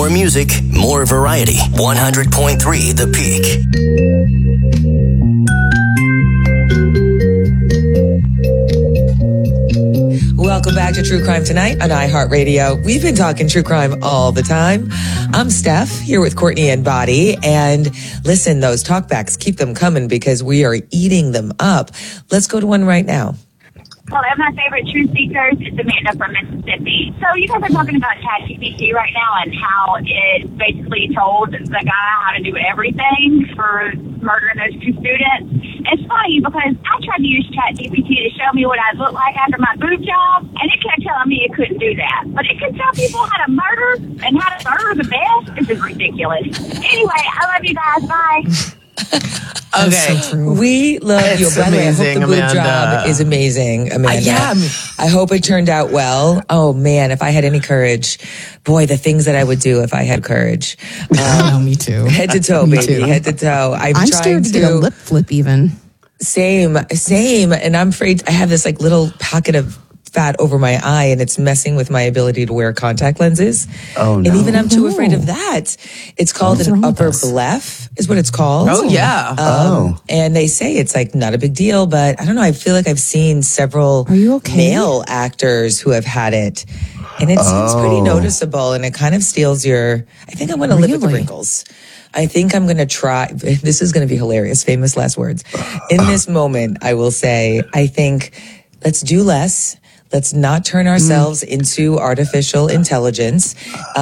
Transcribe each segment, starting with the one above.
More music, more variety. 100.3 The Peak. Welcome back to True Crime Tonight on iHeartRadio. We've been talking true crime all the time. I'm Steph, here with Courtney and Body. And listen, those talkbacks, keep them coming because we are eating them up. Let's go to one right now. Well, one of my favorite truth seekers is Amanda from Mississippi. So you guys are talking about ChatGPT right now and how it basically told the guy how to do everything for murdering those two students. It's funny because I tried to use ChatGPT to show me what I'd look like after my boob job, and it kept telling me it couldn't do that. But it can tell people how to murder and how to murder the best. This is ridiculous. Anyway, I love you guys. Bye. Okay, so we love you. By the way, I hope the boob job is amazing, Amanda. I hope it turned out well. Oh man, if I had any courage, boy, the things that I would do if I had courage. Me too. Head to toe, baby, head to toe. I'm scared to get a lip flip even. Same. And I'm afraid I have this like little pocket of fat over my eye and it's messing with my ability to wear contact lenses. Oh, no. And even I'm too afraid of that. It's called an upper bleph is what it's called. Oh, yeah. And they say it's like not a big deal, but I don't know. I feel like I've seen several male actors who have had it. And it seems pretty noticeable and it kind of steals I think I'm going to live with the wrinkles. I think I'm going to try. This is going to be hilarious. Famous last words. In this moment, I will say, I think let's do less. Let's not turn ourselves into artificial intelligence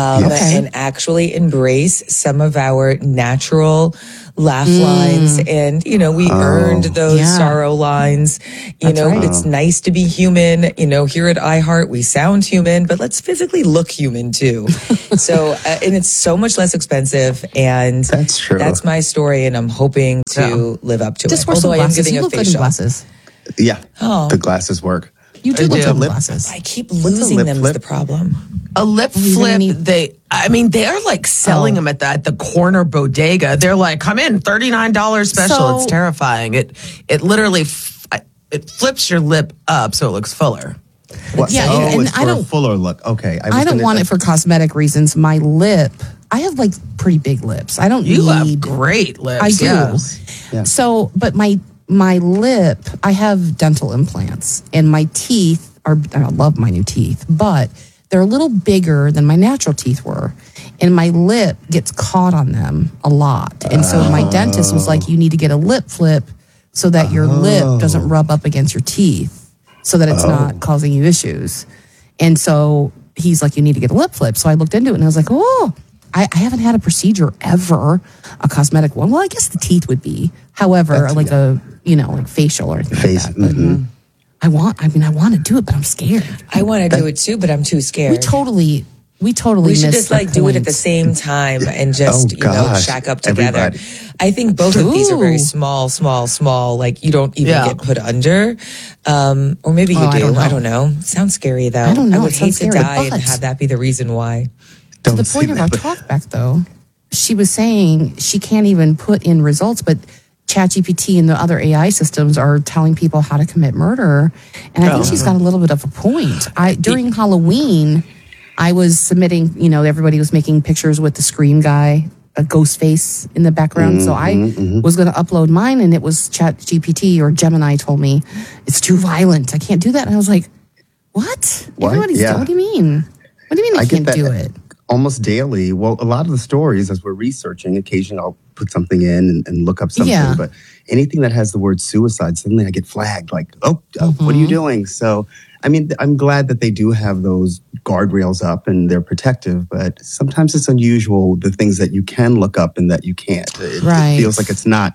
and actually embrace some of our natural laugh lines. And, we earned those sorrow lines. It's nice to be human. Here at iHeart, we sound human, but let's physically look human too. So, and it's so much less expensive. And that's true. That's my story. And I'm hoping to live up to it. Although I am getting a facial. Glasses. Yeah. The glasses work. You do look good in glasses. I keep losing them is the problem. A lip flip, they're like selling them at the corner bodega. They're like, come in, $39 special. It's terrifying. It literally, it flips your lip up so it looks fuller. What? Yeah, and I don't, a fuller look. Okay. I don't want it for cosmetic reasons. My lip, I have like pretty big lips. I don't You have great lips. I do. Yeah. So, but my lip, I have dental implants and my teeth I love my new teeth, but they're a little bigger than my natural teeth were. And my lip gets caught on them a lot. And so my dentist was like, you need to get a lip flip so that your lip doesn't rub up against your teeth so that it's not causing you issues. And so he's like, you need to get a lip flip. So I looked into it and I was like, I haven't had a procedure ever, a cosmetic one. Well, I guess the teeth would be. However, like facial or anything like that. But I want to do it, but I'm scared. I want to do it too, but I'm too scared. We totally we should just do it at the same time and just, shack up together. Everybody. I think both of these are very small. Like you don't even get put under. Or maybe you do. I don't know. Sounds scary though. I don't know. I would hate to die and have that be the reason why. To the point of our talkback though, she was saying she can't even put in results, but ChatGPT and the other AI systems are telling people how to commit murder. And I think she's got a little bit of a point. During Halloween, I was submitting, everybody was making pictures with the Scream guy, a ghost face in the background. So I was going to upload mine and it was ChatGPT or Gemini told me, it's too violent. I can't do that. And I was like, what? Everybody's doing, what do you mean? What do you mean I can't do it? Almost daily. Well, a lot of the stories, as we're researching, occasionally I'll put something in and look up something. Yeah. But anything that has the word suicide, suddenly I get flagged. Like, what are you doing? So, I mean, I'm glad that they do have those guardrails up and they're protective. But sometimes it's unusual, the things that you can look up and that you can't. It feels like it's not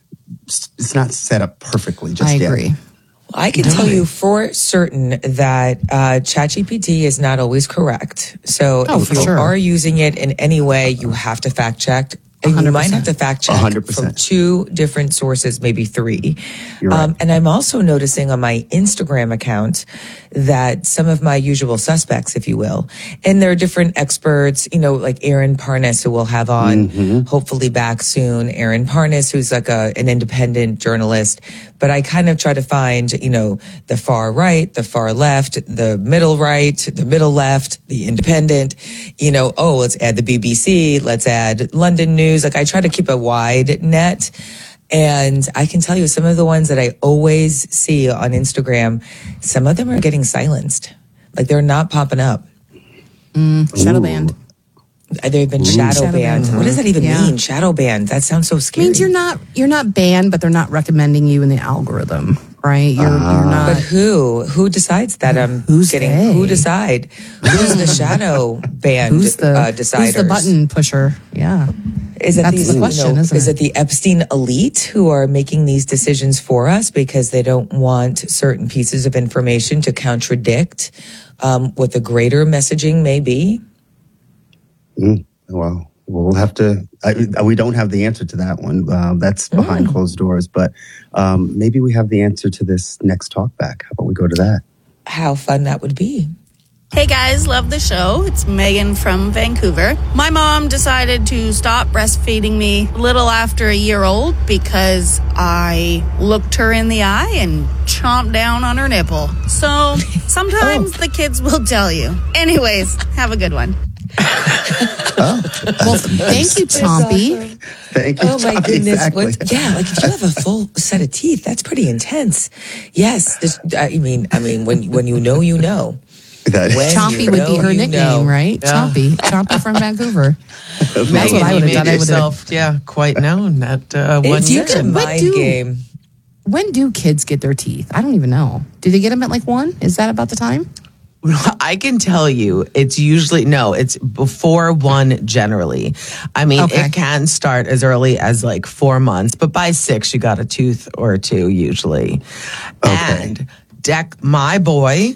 set up perfectly just yet. I agree. I can tell you for certain that ChatGPT is not always correct. So if you are using it in any way, you have to fact check. And 100%. You might have to fact check 100%. From 2 different sources, maybe 3. You're right. And I'm also noticing on my Instagram account that some of my usual suspects, if you will, and there are different experts, like Aaron Parnas, who we'll have on hopefully back soon. Aaron Parnas, who's like an independent journalist, but I kind of try to find, the far right, the far left, the middle right, the middle left, the independent, let's add the BBC, let's add London News. Like I try to keep a wide net. And I can tell you some of the ones that I always see on Instagram, some of them are getting silenced. Like they're not popping up. Shadow banned. They've been shadow banned. What does that even mean? Shadow banned. That sounds so scary. It means you're not banned, but they're not recommending you in the algorithm, right? You're not. But who decides that? Who decide? Who's the shadow banned deciders? Who's the button pusher? Yeah. That's the question, isn't it? Is it the Epstein elite who are making these decisions for us because they don't want certain pieces of information to contradict what the greater messaging may be? Well, we'll have to. We don't have the answer to that one. That's behind closed doors. But maybe we have the answer to this next talk back. How about we go to that? How fun that would be. Hey guys, love the show. It's Megan from Vancouver. My mom decided to stop breastfeeding me a little after a year old because I looked her in the eye and chomped down on her nipple. So sometimes the kids will tell you. Anyways, have a good one. Well, thank you, Chompy. Awesome. Thank you. Oh my goodness! Exactly. If you have a full set of teeth, that's pretty intense. Yes, I mean, when you know. Chompy would be her nickname, right? Yeah. Chompy from Vancouver. That's what I would have done. Yourself, quite known at 1 year. It's a mind game. When do kids get their teeth? I don't even know. Do they get them at like 1? Is that about the time? I can tell you it's usually, it's before 1 generally. I mean, It can start as early as like 4 months, but by 6, you got a tooth or 2 usually. Okay. And my boy,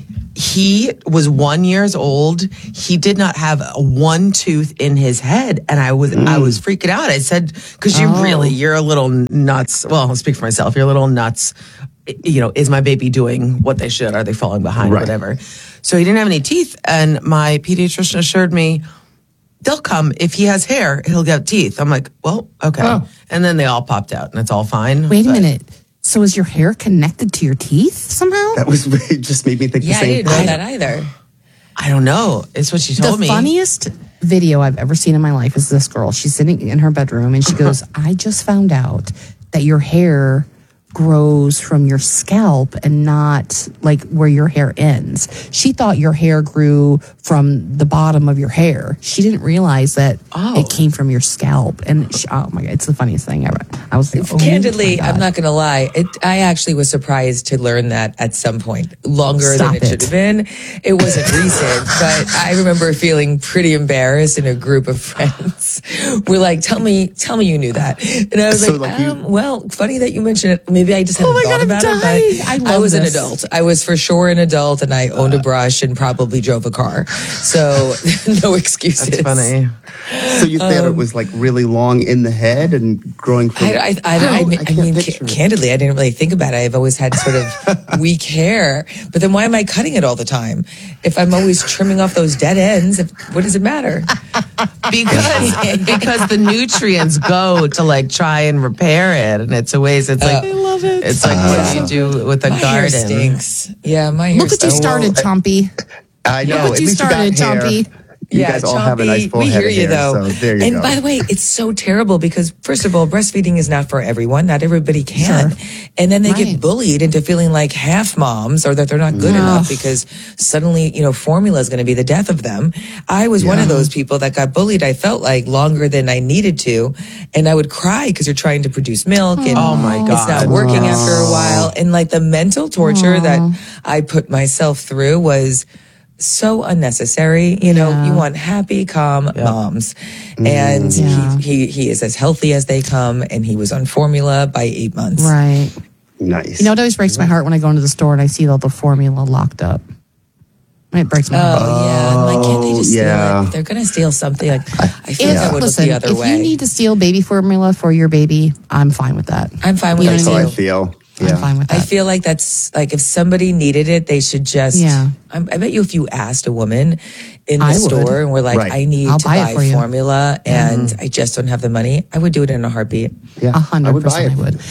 he was 1 year old. He did not have one tooth in his head. And I was freaking out. I said, cause you're a little nuts. Well, I'll speak for myself. You're a little nuts. Is my baby doing what they should? Are they falling behind? Right. Whatever. So he didn't have any teeth. And my pediatrician assured me they'll come. If he has hair, he'll get teeth. I'm like, well, okay. Oh. And then they all popped out and it's all fine. Wait a minute. So is your hair connected to your teeth somehow? That was it just made me think the same thing. I didn't know that either. I don't know. It's what she told me. The funniest video I've ever seen in my life is this girl. She's sitting in her bedroom and she goes, I just found out that your hair grows from your scalp and not like where your hair ends. She thought your hair grew from the bottom of your hair. She didn't realize that it came from your scalp. And oh my God, it's the funniest thing ever. I was like, candidly, I'm not going to lie. I actually was surprised to learn that at some point, longer than it should have been. It wasn't recent, but I remember feeling pretty embarrassed in a group of friends. We're like, tell me you knew that. And I was well, funny that you mentioned it. Maybe I just hadn't thought about it, but I was an adult. I was for sure an adult and I owned a brush and probably drove a car. So no excuses. That's funny. So you thought it was like really long in the head and growing from... I mean, candidly, I didn't really think about it. I've always had sort of weak hair. But then why am I cutting it all the time? If I'm always trimming off those dead ends, what does it matter? Because the nutrients go to like try and repair it. And it's like... I love it. It's like what you do with a garden. Hair stinks. Yeah, my hair stinks. Look what you started, Chompy. I know. Look what you started, Chompy. You guys all have a nice full head of hair, though. So there you go. And by the way, it's so terrible because, first of all, breastfeeding is not for everyone. Not everybody can. Sure. And then they get bullied into feeling like half moms or that they're not good enough because suddenly, formula is going to be the death of them. I was one of those people that got bullied, I felt like, longer than I needed to. And I would cry because you're trying to produce milk and oh my God. It's not working after a while. And like the mental torture that I put myself through was so unnecessary. You want happy, calm moms. And he is as healthy as they come, and he was on formula by 8 months. Right. Nice. It always breaks my heart when I go into the store and I see all the formula locked up. It breaks my heart. Oh, yeah. Like, can't they just steal it? If they're going to steal something, I feel like I would look the other way. If you need to steal baby formula for your baby, I'm fine with that. I'm fine with that, too. That's how I feel. Yeah. I'm fine with that. I feel like that's like if somebody needed it, they should just. Yeah. I bet you if you asked a woman in the store and we're like, I need to buy formula and I just don't have the money, I would do it in a heartbeat. Yeah, 100% I would.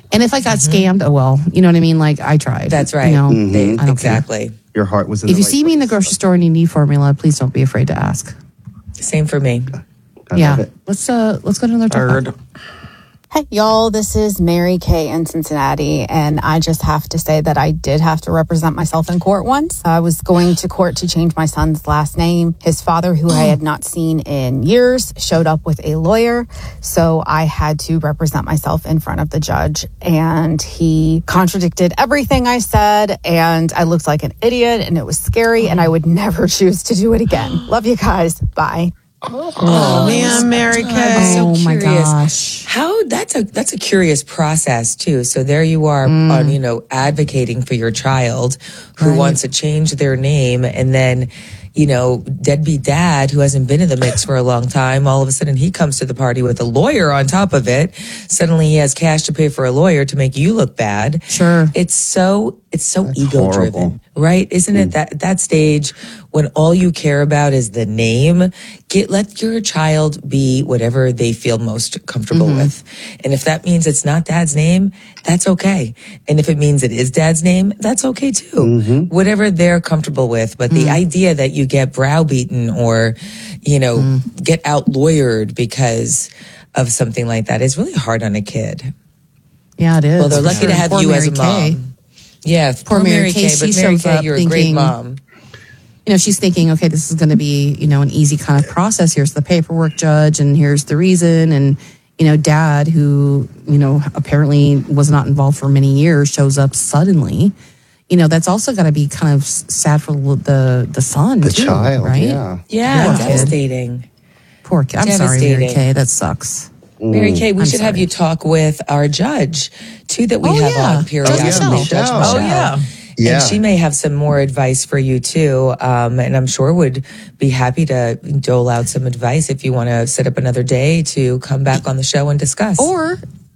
And if I got scammed, oh well. You know what I mean? Like, I tried. That's right. You know, Mm-hmm. I don't Exactly. care. Your heart was in If the you right see me in the place. grocery store and you need formula, please don't be afraid to ask. Same for me. I love it. Let's go to another topic. Hey, y'all, this is Mary Kay in Cincinnati, and I just have to say that I did have to represent myself in court once. I was going to court to change my son's last name. His father, who I had not seen in years, showed up with a lawyer, so I had to represent myself in front of the judge, and he contradicted everything I said, and I looked like an idiot, and it was scary, and I would never choose to do it again. Love you guys. Bye. Oh man, Mary Kay. So Oh my curious. gosh. How that's a curious process too. So there you are on, advocating for your child who wants to change their name, and then, deadbeat dad who hasn't been in the mix for a long time, all of a sudden he comes to the party with a lawyer on top of it. Suddenly he has cash to pay for a lawyer to make you look bad. Sure. It's so ego horrible. driven, right? Isn't it that stage when all you care about is the name? Let your child be whatever they feel most comfortable with. And if that means it's not dad's name, that's okay. And if it means it is dad's name, that's okay too. Whatever they're comfortable with. But the idea that you get browbeaten or, get out lawyered because of something like that is really hard on a kid. Yeah, it is. Well, they're lucky to have Poor you as Mary a mom. Kay. Yeah, Poor Mary Kay, but she Mary shows Kay, up you're a great thinking- mom. She's thinking, okay, this is going to be, an easy kind of process. Here's the paperwork, judge, and here's the reason. And, dad, who, apparently was not involved for many years, shows up suddenly. That's also got to be kind of sad for the son, The too, child, right? yeah. Poor kid. Devastating. Poor kid. I'm sorry, Mary Devastating. Kay. That sucks. Mary Kay, we I'm should have sorry. you talk with our judge, too, that we Oh, have yeah. on periodically. Michelle. Judge Oh, Michelle. yeah. Yeah. And she may have some more advice for you, too. And I'm sure would be happy to dole out some advice if you want to set up another day to come back on the show and discuss. Or,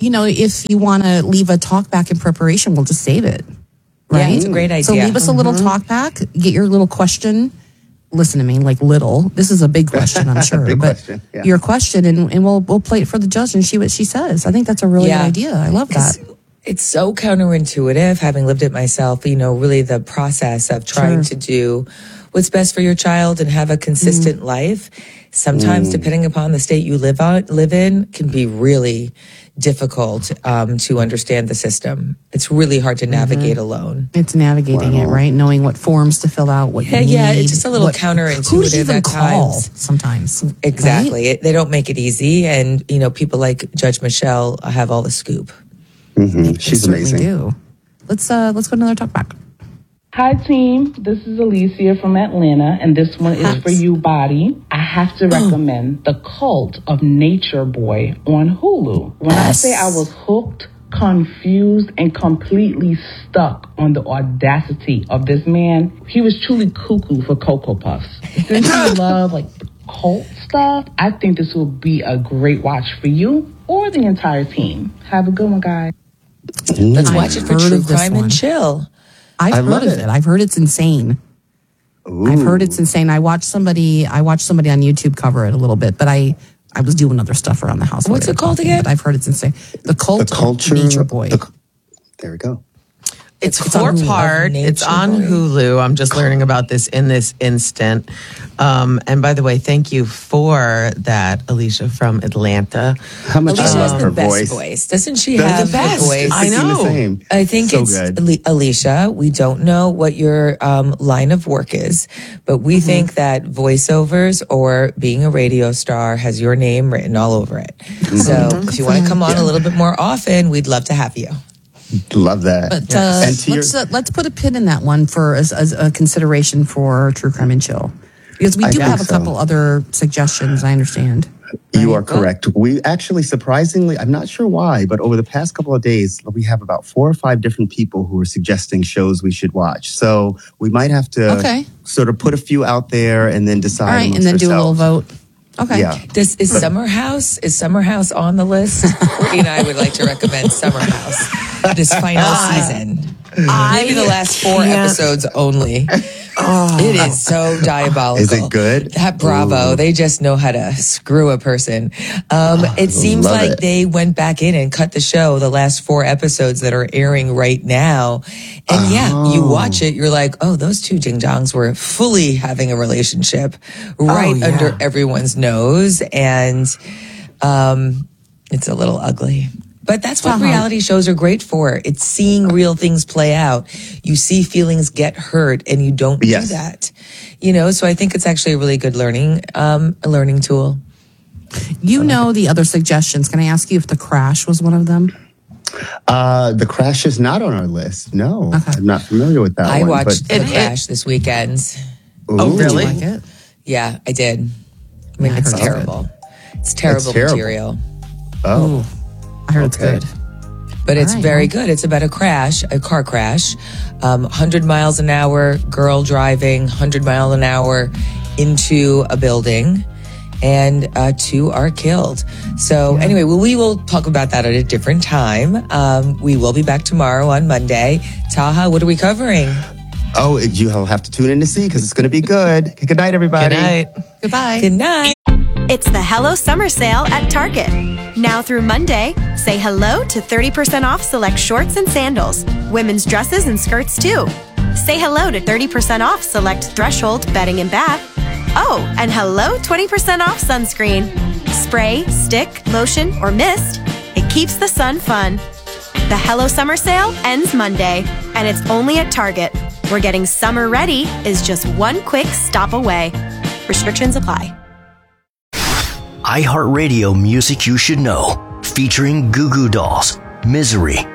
if you want to leave a talk back in preparation, we'll just save it. Right? Yeah, it's a great idea. So leave us a little talk back, get your little question. Listen to me, like little. This is a big question, I'm sure. Big but question, yeah. your question, and we'll play it for the judge and see what she says. I think that's a really good idea. I love that. It's so counterintuitive, having lived it myself, really the process of trying to do what's best for your child and have a consistent life. Sometimes, depending upon the state you live in, can be really difficult to understand the system. It's really hard to navigate alone. It's navigating it, right? Knowing what forms to fill out, what you need. Yeah, it's just a little who to counterintuitive even at call times. sometimes. Exactly. They don't make it easy. And, people like Judge Michelle have all the scoop. She's Certainly amazing. do. Let's go to another talk back. Hi, team. This is Alicia from Atlanta, and this one is for you, Body. I have to recommend The Cult of Nature Boy on Hulu. When I say I was hooked, confused, and completely stuck on the audacity of this man, he was truly cuckoo for Cocoa Puffs. Since you love, cult stuff, I think this will be a great watch for you or the entire team. Have a good one, guys. Let's watch it for heard True of this Crime one. and Chill. I've heard love of it. it. I've heard it's insane. I've heard it's insane. I watched somebody on YouTube cover it a little bit, but I was doing other stuff around the house. What's while it called talking, again? But I've heard it's insane. The Cult culture of Nature Boy. There we go. It's It's on Hulu. four-part. Nature It's on Boy. Hulu. I'm just learning about this in this instant. And by the way, thank you for that, Alicia from Atlanta. How much Alicia I has love the her best voice. Doesn't she That's have the best. the voice? I It's know. the same. I think So it's good. Alicia. We don't know what your line of work is, but we think that voiceovers or being a radio star has your name written all over it. So if you want to come on a little bit more often, we'd love to have you. Love that. But And to let's put a pin in that one for as a consideration for True Crime and Chill, because we I do think have a so. couple other suggestions. I understand. You are correct. We actually, surprisingly, I'm not sure why, but over the past couple of days, we have about 4 or 5 different people who are suggesting shows we should watch. So we might have to sort of put a few out there and then decide. All right, and amongst then do a little ourselves. vote. Okay. Yeah. Is Summer House on the list? Courtney and I would like to recommend Summer House this final season. Maybe the last 4 episodes only. It is so diabolical. Is it good? That Bravo. Ooh. They just know how to screw a person. It seems like they went back in and cut the show, the last 4 episodes that are airing right now. And you watch it, you're like, oh, those two ding-dongs were fully having a relationship right under everyone's nose. And it's a little ugly. But that's what reality shows are great for. It's seeing real things play out. You see feelings get hurt and you don't do that. So I think it's actually a really good learning tool. The other suggestions. Can I ask you if The Crash was one of them? The Crash is not on our list. No, I'm not familiar with that one. I watched The Crash this weekend. Ooh. Oh, really? Did you like it? Yeah, I did. I mean, it's terrible. It's terrible material. Oh. Ooh. I heard it's good. But it's very good. It's about a car crash, 100 miles an hour, girl driving 100 miles an hour into a building, and 2 are killed. So anyway, we will talk about that at a different time. We will be back tomorrow on Monday. Taha, what are we covering? Oh, you'll have to tune in to see because it's going to be good. Good night, everybody. Good night. Goodbye. Good night. It's the Hello Summer Sale at Target. Now through Monday, say hello to 30% off select shorts and sandals, women's dresses and skirts too. Say hello to 30% off select Threshold bedding and bath. Oh, and hello 20% off sunscreen. Spray, stick, lotion, or mist. It keeps the sun fun. The Hello Summer Sale ends Monday, and it's only at Target, where getting summer ready is just one quick stop away. Restrictions apply. iHeartRadio Music You Should Know, featuring Goo Goo Dolls, Misery,